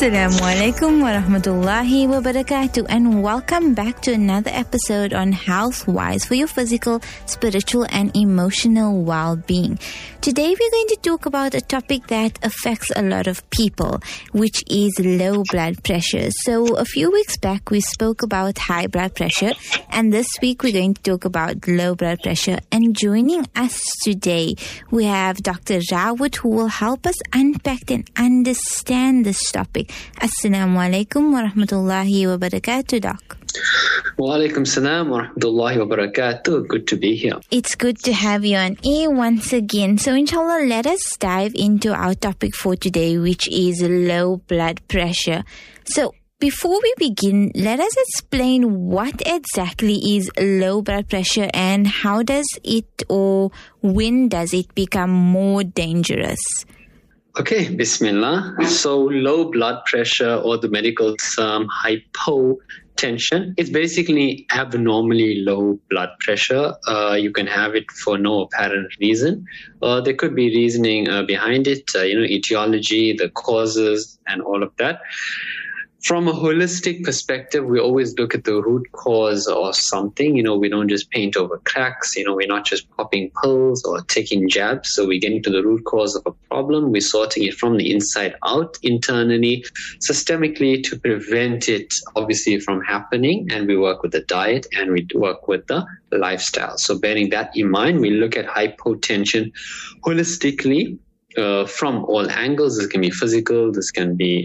Assalamu alaikum wa rahmatullahi wa barakatuh, and welcome back to another episode on Health Wise for your physical, spiritual and emotional well-being. Today we're going to talk about a topic that affects a lot of people, which is low blood pressure. So a few weeks back we spoke about high blood pressure, and this week we're going to talk about low blood pressure. And joining us today we have Dr. Rawat, who will help us unpack and understand this topic. Assalamu alaikum wa rahmatullahi wa barakatuh, Doc. Wa alaikum salam wa rahmatullahi wa barakatuh. Good to be here. It's good to have you on air once again. So inshallah, let us dive into our topic for today, which is low blood pressure. So before we begin, let us explain what exactly is low blood pressure and how does it or when does it become more dangerous? Okay, Bismillah. So low blood pressure, or the medical term hypotension, it's basically abnormally low blood pressure. You can have it for no apparent reason. There could be reasoning behind it, etiology, the causes and all of that. From a holistic perspective, we always look at the root cause or something. We don't just paint over cracks. We're not just popping pills or taking jabs. So we're getting to the root cause of a problem. We're sorting it from the inside out, internally, systemically, to prevent it, obviously, from happening. And we work with the diet and we work with the lifestyle. So bearing that in mind, we look at hypotension holistically from all angles. This can be physical. This can be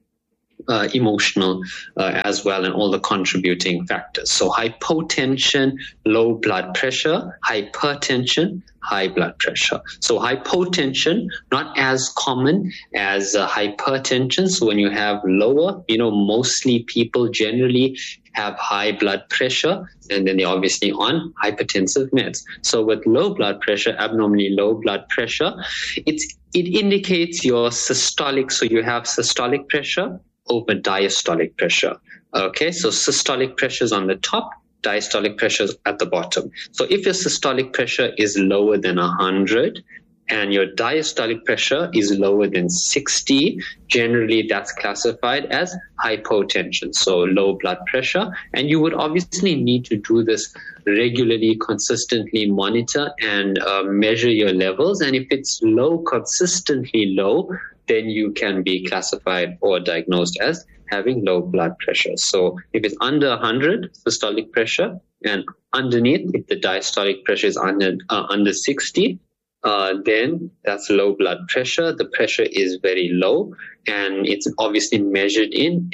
emotional as well, and all the contributing factors. So hypotension, low blood pressure; hypertension, high blood pressure. So hypotension, not as common as hypertension. So when you have lower, mostly people generally have high blood pressure, and then they're obviously on hypertensive meds. So with low blood pressure, abnormally low blood pressure, it indicates your systolic. So you have systolic pressure over diastolic pressure. Okay, so systolic pressure is on the top, diastolic pressure is at the bottom. So if your systolic pressure is lower than 100 and your diastolic pressure is lower than 60, generally that's classified as hypotension, so low blood pressure. And you would obviously need to do this regularly, consistently monitor and measure your levels. And if it's low, consistently low, then you can be classified or diagnosed as having low blood pressure. So if it's under 100 systolic pressure, and underneath, if the diastolic pressure is under 60, then that's low blood pressure. The pressure is very low, and it's obviously measured in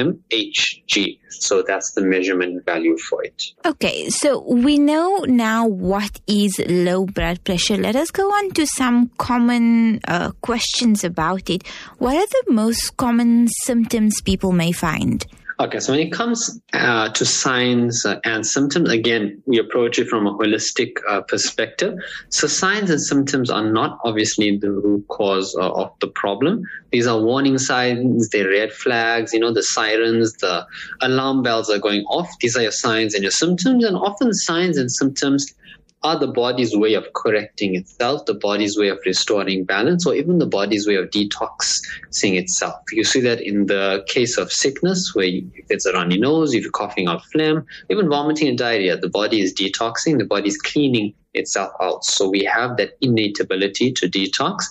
mmHg. So that's the measurement value for it. Okay, so we know now what is low blood pressure. Let us go on to some common questions about it. What are the most common symptoms people may find? Okay, so when it comes to signs and symptoms, again, we approach it from a holistic perspective. So signs and symptoms are not obviously the root cause of the problem. These are warning signs, they're red flags, the sirens, the alarm bells are going off. These are your signs and your symptoms, and often signs and symptoms are the body's way of correcting itself, the body's way of restoring balance, or even the body's way of detoxing itself. You see that in the case of sickness, where if it's a runny nose, if you're coughing out phlegm, even vomiting and diarrhea, the body is detoxing, the body is cleaning itself out. So we have that innate ability to detox.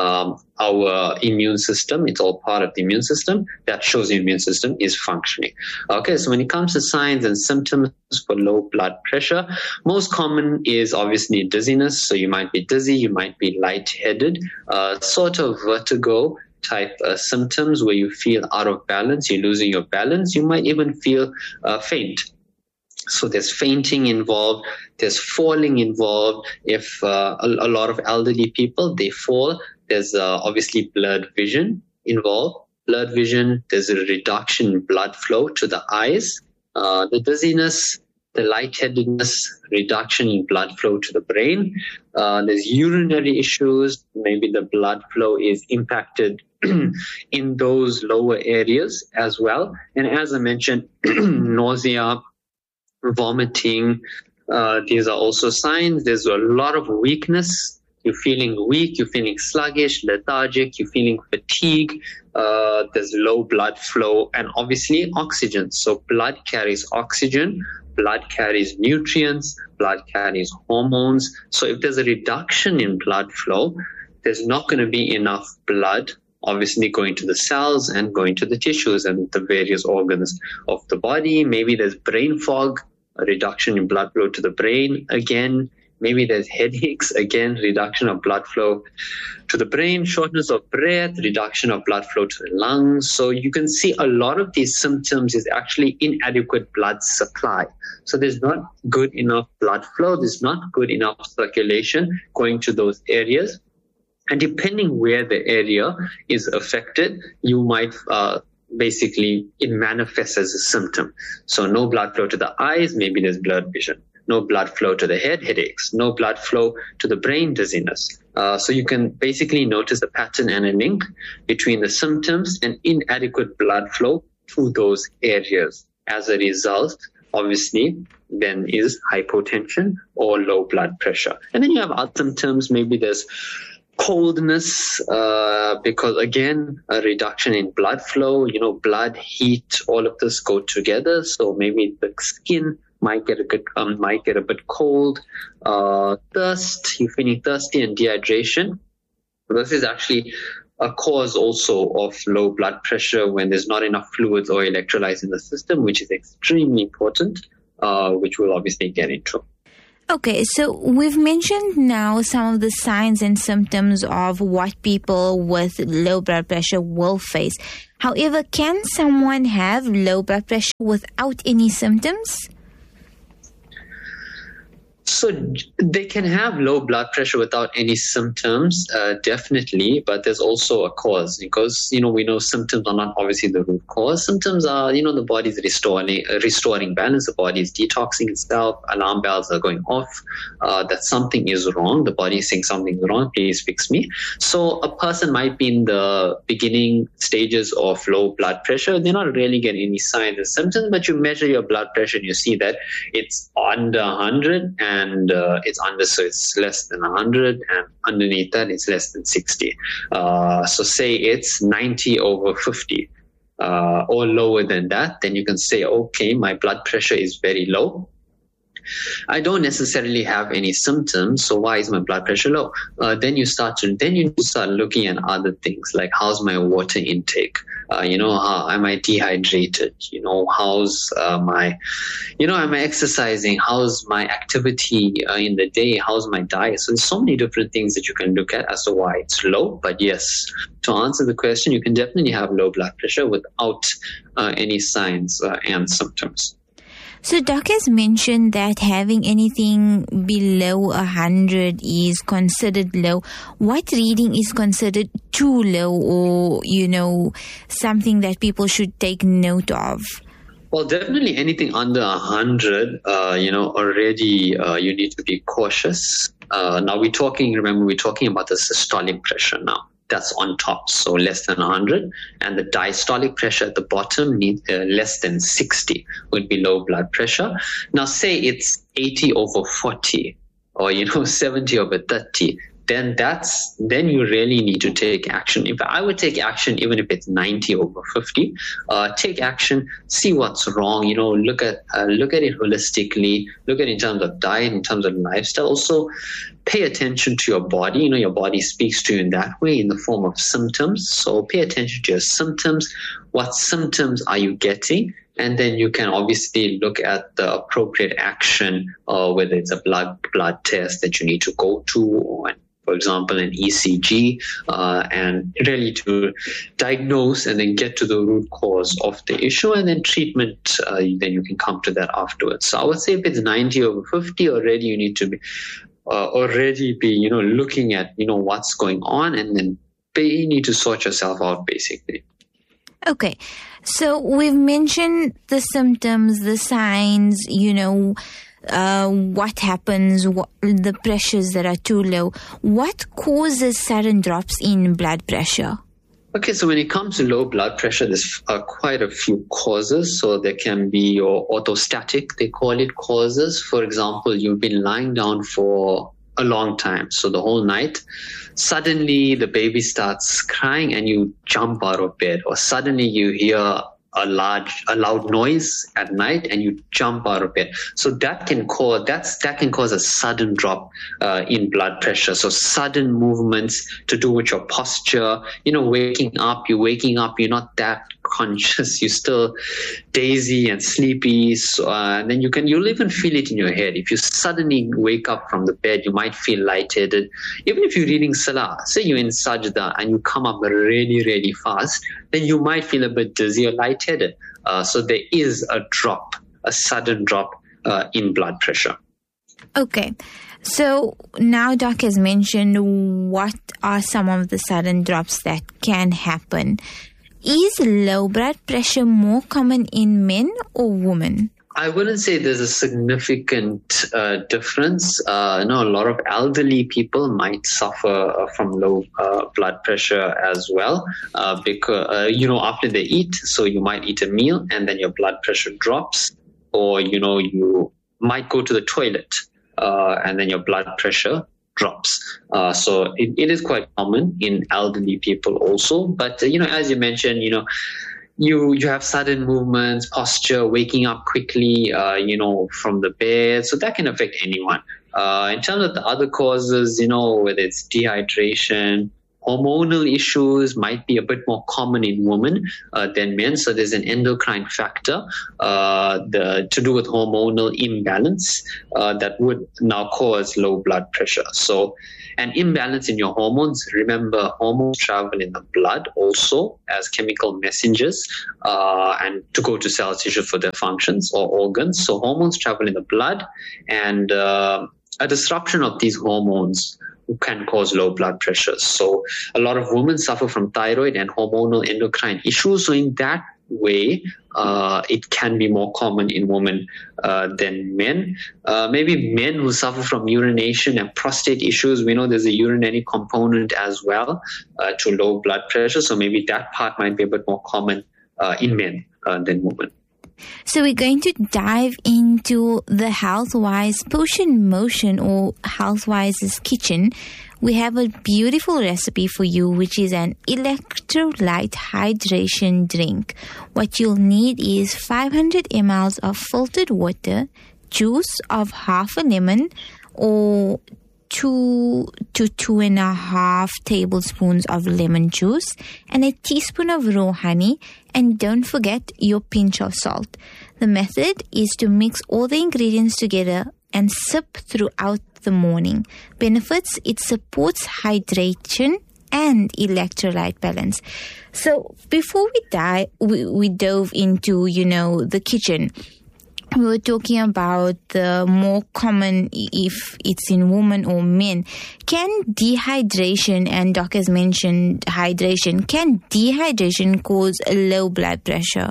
Our immune system, it's all part of the immune system. That shows the immune system is functioning. Okay, so when it comes to signs and symptoms for low blood pressure, most common is obviously dizziness. So you might be dizzy, you might be lightheaded, sort of vertigo type symptoms where you feel out of balance, you're losing your balance. You might even feel faint. So there's fainting involved, there's falling involved. If a lot of elderly people, they fall, there's obviously blurred vision involved. Blurred vision, there's a reduction in blood flow to the eyes. The dizziness, the lightheadedness, reduction in blood flow to the brain. There's urinary issues. Maybe the blood flow is impacted in those lower areas as well. And as I mentioned, nausea, vomiting, these are also signs. There's a lot of weakness you're feeling weak, you're feeling sluggish, lethargic, you're feeling fatigue, there's low blood flow, and obviously oxygen. So blood carries oxygen, blood carries nutrients, blood carries hormones. So if there's a reduction in blood flow, there's not going to be enough blood obviously going to the cells and going to the tissues and the various organs of the body. Maybe there's brain fog, a reduction in blood flow to the brain again. Maybe there's headaches, again, reduction of blood flow to the brain, shortness of breath, reduction of blood flow to the lungs. So you can see a lot of these symptoms is actually inadequate blood supply. So there's not good enough blood flow, there's not good enough circulation going to those areas. And depending where the area is affected, you might basically, it manifests as a symptom. So no blood flow to the eyes, maybe there's blurred vision. No blood flow to the head, headaches. No blood flow to the brain, dizziness. So you can basically notice a pattern and a link between the symptoms and inadequate blood flow to those areas. As a result, obviously, then is hypotension or low blood pressure. And then you have other symptoms. Maybe there's coldness, because again, a reduction in blood flow, blood, heat, all of this go together. So maybe the skin might get a bit cold, thirst, you're feeling thirsty, and dehydration. This is actually a cause also of low blood pressure when there's not enough fluids or electrolytes in the system, which is extremely important, which we'll obviously get into. Okay, so we've mentioned now some of the signs and symptoms of what people with low blood pressure will face. However, can someone have low blood pressure without any symptoms? So they can have low blood pressure without any symptoms, definitely, but there's also a cause because, we know symptoms are not obviously the root cause. Symptoms are, the body's restoring balance, the body is detoxing itself, alarm bells are going off, that something is wrong, the body is saying something's wrong, please fix me. So a person might be in the beginning stages of low blood pressure, they're not really getting any signs and symptoms, but you measure your blood pressure and you see that it's under 100 and it's under, so it's less than 100, and underneath that it's less than 60. So say it's 90 over 50 or lower than that, then you can say, okay, my blood pressure is very low. I don't necessarily have any symptoms, so why is my blood pressure low? Then you start looking at other things like how's my water intake? How am I dehydrated? How's am I exercising? How's my activity in the day? How's my diet? So there's so many different things that you can look at as to why it's low. But yes, to answer the question, you can definitely have low blood pressure without any signs and symptoms. So Doc has mentioned that having anything below 100 is considered low. What reading is considered too low or, something that people should take note of? Well, definitely anything under 100, already you need to be cautious. Now we're talking about the systolic pressure now. That's on top, so less than 100, and the diastolic pressure at the bottom needs less than 60 would be low blood pressure. Now say it's 80 over 40 or 70 over 30, then you really need to take action. If I would take action, even if it's 90 over 50, take action, see what's wrong. Look at it holistically. Look at it in terms of diet, in terms of lifestyle. Also, pay attention to your body. Your body speaks to you in that way, in the form of symptoms. So pay attention to your symptoms. What symptoms are you getting? And then you can obviously look at the appropriate action, whether it's a blood test that you need to go to, or for example, an ECG, and really to diagnose and then get to the root cause of the issue, and then treatment, then you can come to that afterwards. So I would say if it's 90 over 50, already you need to be looking at, what's going on, and then you need to sort yourself out, basically. Okay. So we've mentioned the symptoms, the signs, what happens, the pressures that are too low. What causes sudden drops in blood pressure? Okay, so when it comes to low blood pressure, there's quite a few causes. So there can be your orthostatic, they call it, causes. For example, you've been lying down for a long time, so the whole night, suddenly the baby starts crying and you jump out of bed, or suddenly you hear a loud noise at night and you jump out of bed. So that can cause a sudden drop in blood pressure. So sudden movements to do with your posture, waking up, you're not that conscious, you're still dazy and sleepy. So, and then you'll even feel it in your head. If you suddenly wake up from the bed, you might feel lightheaded. Even if you're reading Salah, say you're in Sajda and you come up really, really fast, then you might feel a bit dizzy or lightheaded. So there is a sudden drop in blood pressure. Okay. So now Doc has mentioned what are some of the sudden drops that can happen. Is low blood pressure more common in men or women? I wouldn't say there's a significant difference. A lot of elderly people might suffer from low blood pressure as well because, after they eat, so you might eat a meal and then your blood pressure drops, or, you might go to the toilet and then your blood pressure drops. So it is quite common in elderly people also. But, as you mentioned, you have sudden movements, posture, waking up quickly, from the bed. So that can affect anyone. In terms of the other causes, whether it's dehydration, hormonal issues might be a bit more common in women than men. So there's an endocrine factor to do with hormonal imbalance that would now cause low blood pressure. So an imbalance in your hormones, remember, hormones travel in the blood also as chemical messengers and to go to cell tissue for their functions or organs. So hormones travel in the blood, and a disruption of these hormones can cause low blood pressure. So a lot of women suffer from thyroid and hormonal endocrine issues. So in that way, it can be more common in women than men. Maybe men who suffer from urination and prostate issues. We know there's a urinary component as well to low blood pressure. So maybe that part might be a bit more common in men than women. So we're going to dive into the Healthwise Potion Motion, or Healthwise's kitchen. We have a beautiful recipe for you, which is an electrolyte hydration drink. What you'll need is 500 ml of filtered water, juice of half a lemon, or 2 to 2.5 tablespoons of lemon juice, and a teaspoon of raw honey, and don't forget your pinch of salt. The method is to mix all the ingredients together and sip throughout the morning. Benefits: it supports hydration and electrolyte balance. So before we dove into, the kitchen, we were talking about the more common, if it's in women or men. Can dehydration, and Doc has mentioned hydration, can dehydration cause low blood pressure?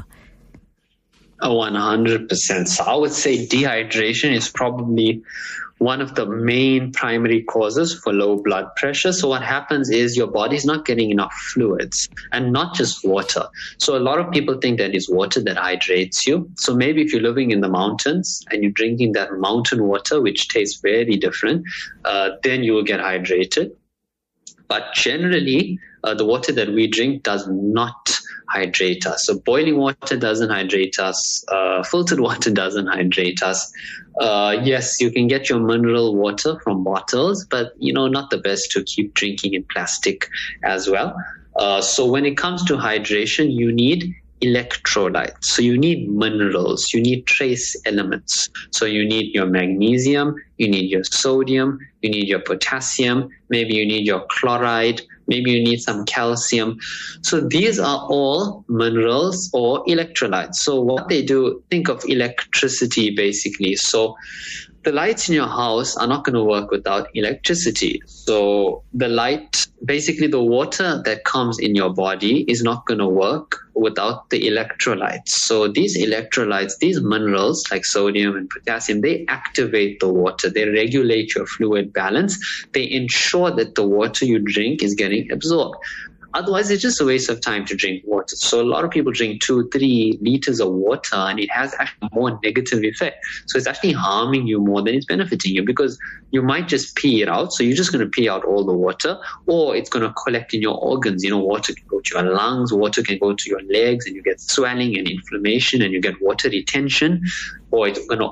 100%. So I would say dehydration is probably one of the main primary causes for low blood pressure. So what happens is your body's not getting enough fluids, and not just water. So a lot of people think that it's water that hydrates you. So maybe if you're living in the mountains and you're drinking that mountain water, which tastes very different, then you will get hydrated. But generally, the water that we drink does not hydrate us. So boiling water doesn't hydrate us. Filtered water doesn't hydrate us. Yes, you can get your mineral water from bottles, but not the best to keep drinking in plastic as well. So when it comes to hydration, you need electrolytes. So you need minerals, you need trace elements. So you need your magnesium, you need your sodium, you need your potassium, maybe you need your chloride, maybe you need some calcium. So these are all minerals or electrolytes. So what they do, think of electricity basically. So the lights in your house are not going to work without electricity. So the light, basically the water that comes in your body is not going to work without the electrolytes. So these electrolytes, these minerals like sodium and potassium, they activate the water. They regulate your fluid balance. They ensure that the water you drink is getting absorbed. Otherwise, it's just a waste of time to drink water. So a lot of people drink 2-3 liters of water, and it has actually more negative effect. So it's actually harming you more than it's benefiting you, because you might just pee it out. So you're just going to pee out all the water, or it's going to collect in your organs. Water can go to your lungs, water can go to your legs, and you get swelling and inflammation, and you get water retention, or it's going to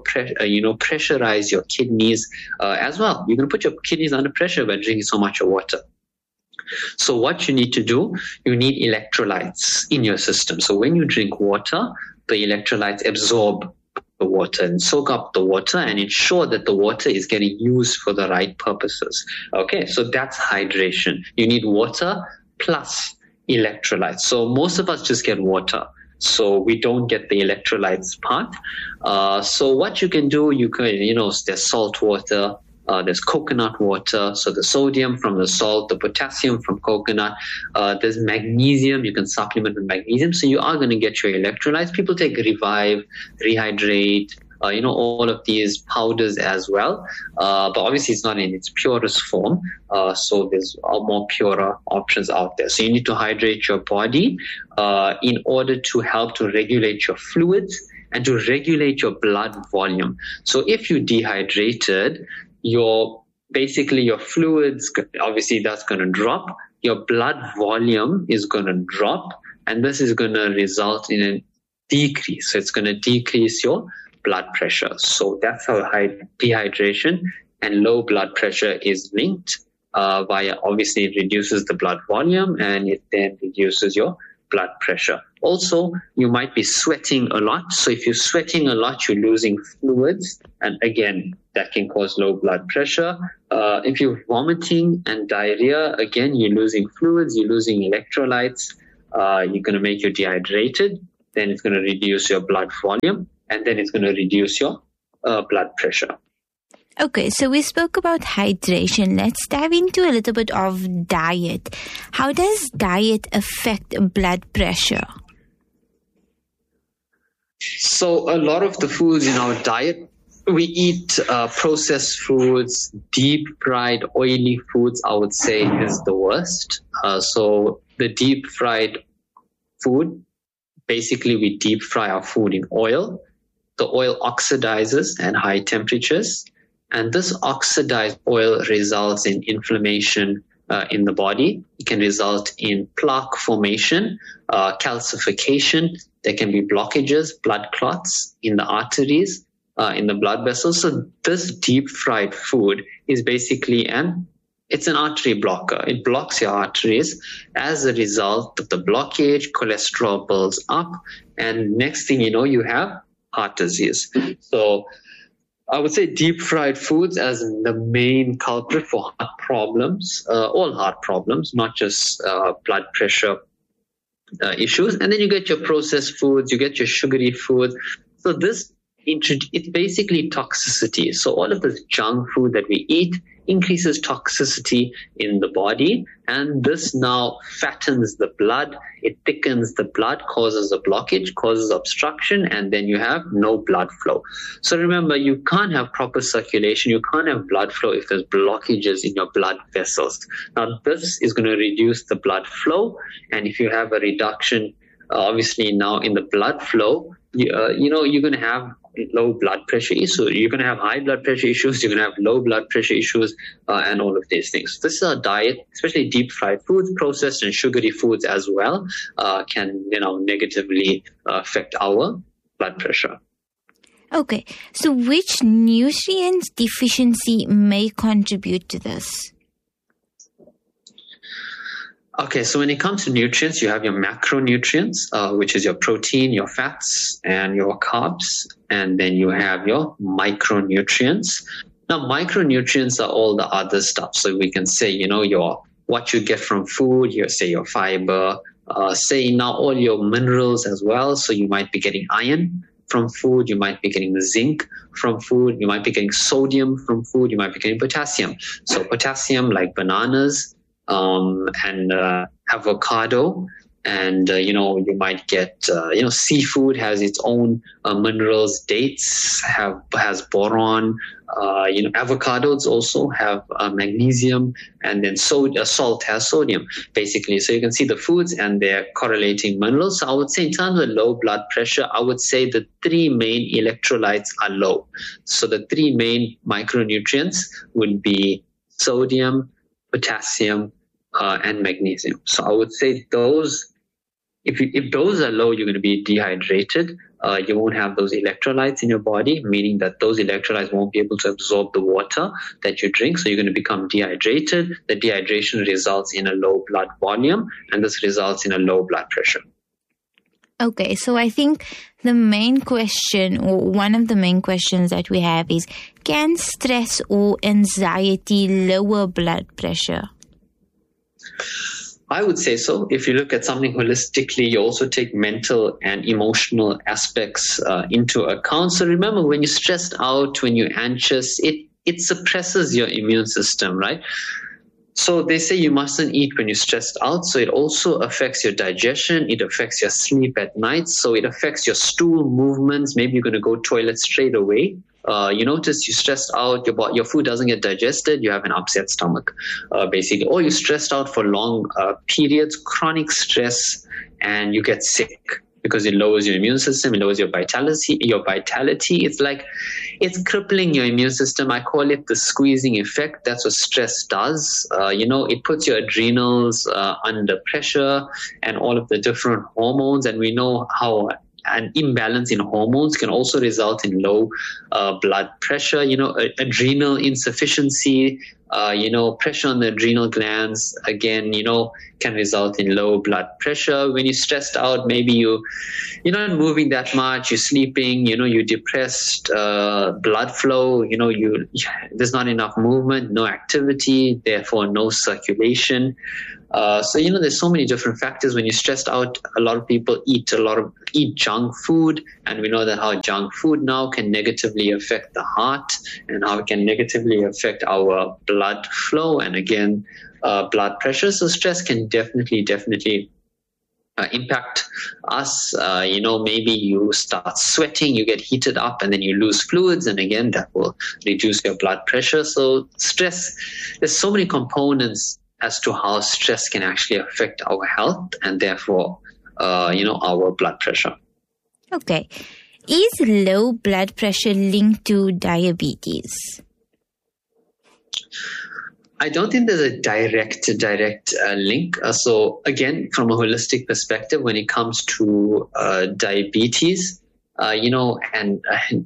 pressurize your kidneys as well. You're going to put your kidneys under pressure by drinking so much of water. So what you need to do, you need electrolytes in your system. So when you drink water, the electrolytes absorb the water and soak up the water and ensure that the water is getting used for the right purposes. Okay, so that's hydration. You need water plus electrolytes. So most of us just get water. So we don't get the electrolytes part. So what you can do, there's salt water, there's coconut water, so the sodium from the salt, the potassium from coconut, there's magnesium, you can supplement with magnesium, so you are going to get your electrolytes. People take Revive, Rehydrate, all of these powders as well, but obviously it's not in its purest form, so there's more purer options out there. So you need to hydrate your body in order to help to regulate your fluids and to regulate your blood volume. So if you dehydrated, your fluids, obviously that's going to drop, your blood volume is going to drop, and this is going to result in a decrease. So it's going to decrease your blood pressure. So that's how dehydration and low blood pressure is linked obviously it reduces the blood volume and it then reduces your blood pressure. Also, you might be sweating a lot. So if you're sweating a lot, you're losing fluids. And again, that can cause low blood pressure. If you're vomiting and diarrhea, again, you're losing fluids, you're losing electrolytes. You're going to make you dehydrated. Then it's going to reduce your blood volume. And then it's going to reduce your blood pressure. Okay, so we spoke about hydration. Let's dive into a little bit of diet. How does diet affect blood pressure? So a lot of the foods in our diet, we eat processed foods, deep fried, oily foods, I would say is the worst. So the deep fried food, basically we deep fry our food in oil. The oil oxidizes at high temperatures. And this oxidized oil results in inflammation in the body. It can result in plaque formation, calcification. There can be blockages, blood clots in the arteries, in the blood vessels. So this deep fried food is basically it's an artery blocker. It blocks your arteries. As a result of the blockage, cholesterol builds up. And next thing you know, you have heart disease. So I would say deep fried foods as the main culprit for heart problems, all heart problems, not just blood pressure issues. And then you get your processed foods, you get your sugary foods. So it's basically toxicity. So all of this junk food that we eat increases toxicity in the body, and this now fattens the blood, it thickens the blood, causes a blockage, causes obstruction, and then you have no blood flow. So remember, you can't have proper circulation, you can't have blood flow if there's blockages in your blood vessels. Now this is going to reduce the blood flow, and if you have a reduction obviously now in the blood flow, you're going to have low blood pressure issues. You're going to have high blood pressure issues. You're going to have low blood pressure issues and all of these things. This is our diet, especially deep fried foods, processed and sugary foods as well, can negatively affect our blood pressure. Okay, so which nutrients deficiency may contribute to this? Okay, so when it comes to nutrients, you have your macronutrients, which is your protein, your fats, and your carbs. And then you have your micronutrients. Now, micronutrients are all the other stuff. So we can say, what you get from food, your fiber, say now all your minerals as well. So you might be getting iron from food, you might be getting zinc from food, you might be getting sodium from food, you might be getting potassium. So potassium like bananas, and avocado, And, you might get, seafood has its own minerals. Dates has boron. Avocados also have magnesium. And then salt has sodium, basically. So you can see the foods and their correlating minerals. So I would say in terms of low blood pressure, I would say the three main electrolytes are low. So the three main micronutrients would be sodium, potassium, and magnesium. So I would say those, if those are low, you're going to be dehydrated. You won't have those electrolytes in your body, meaning that those electrolytes won't be able to absorb the water that you drink. So you're going to become dehydrated. The dehydration results in a low blood volume, and this results in a low blood pressure. Okay, so I think the main question, or one of the main questions that we have is, can stress or anxiety lower blood pressure? I would say so. If you look at something holistically, you also take mental and emotional aspects into account. So remember, when you're stressed out, when you're anxious, it suppresses your immune system, right? So they say you mustn't eat when you're stressed out. So it also affects your digestion. It affects your sleep at night. So it affects your stool movements. Maybe you're going to go toilet straight away. You notice you're stressed out, your food doesn't get digested, you have an upset stomach, basically. Or you're stressed out for long periods, chronic stress, and you get sick because it lowers your immune system, it lowers your vitality. It's like it's crippling your immune system. I call it the squeezing effect. That's what stress does. It puts your adrenals under pressure and all of the different hormones, and we know how an imbalance in hormones can also result in low blood pressure, adrenal insufficiency, pressure on the adrenal glands, again, can result in low blood pressure. When you're stressed out, maybe you're not moving that much, you're sleeping, you're depressed, blood flow, there's not enough movement, no activity, therefore no circulation. So there's so many different factors. When you're stressed out, a lot of people eat junk food, and we know that how junk food now can negatively affect the heart and how it can negatively affect our blood flow and again blood pressure. So stress can definitely impact us. Maybe you start sweating, you get heated up, and then you lose fluids, and again that will reduce your blood pressure. So stress, there's so many components as to how stress can actually affect our health and therefore, our blood pressure. Okay. Is low blood pressure linked to diabetes? I don't think there's a direct link. So again, from a holistic perspective, when it comes to diabetes, and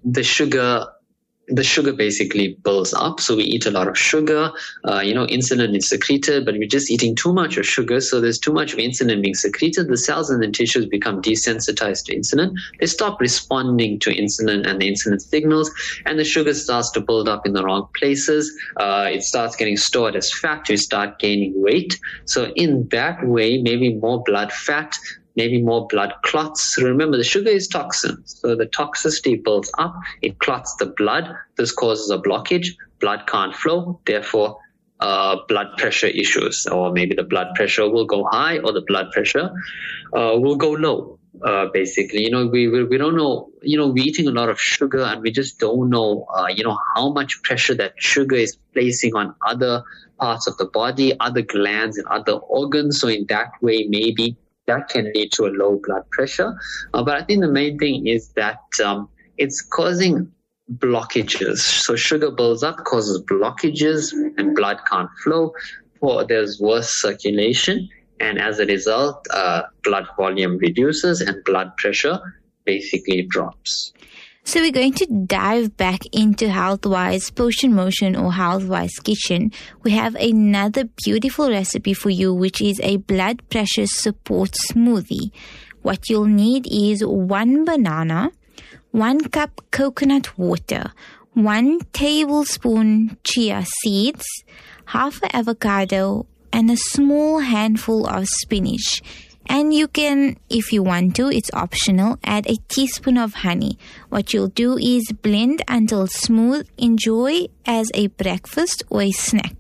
the sugar basically builds up. So we eat a lot of sugar, insulin is secreted, but we're just eating too much of sugar. So there's too much of insulin being secreted. The cells and the tissues become desensitized to insulin. They stop responding to insulin and the insulin signals, and the sugar starts to build up in the wrong places. It starts getting stored as fat. You start gaining weight. So in that way, maybe more blood fat, maybe more blood clots. Remember, the sugar is toxin. So the toxicity builds up. It clots the blood. This causes a blockage. Blood can't flow. Therefore, blood pressure issues. Or maybe the blood pressure will go high or the blood pressure will go low. Basically, we don't know, we're eating a lot of sugar and we just don't know, how much pressure that sugar is placing on other parts of the body, other glands and other organs. So in that way, maybe that can lead to a low blood pressure. But I think the main thing is that it's causing blockages. So sugar builds up, causes blockages, and blood can't flow. Or there's worse circulation. And as a result, blood volume reduces and blood pressure basically drops. So we're going to dive back into Healthwise Potion Motion or Healthwise Kitchen. We have another beautiful recipe for you, which is a blood pressure support smoothie. What you'll need is 1 banana, 1 cup coconut water, 1 tablespoon chia seeds, half an avocado, and a small handful of spinach. And you can, if you want to, it's optional, add a teaspoon of honey. What you'll do is blend until smooth. Enjoy as a breakfast or a snack.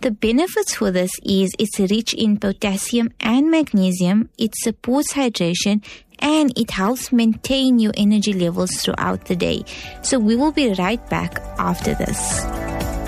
The benefits for this is it's rich in potassium and magnesium, it supports hydration, and it helps maintain your energy levels throughout the day. So we will be right back after this.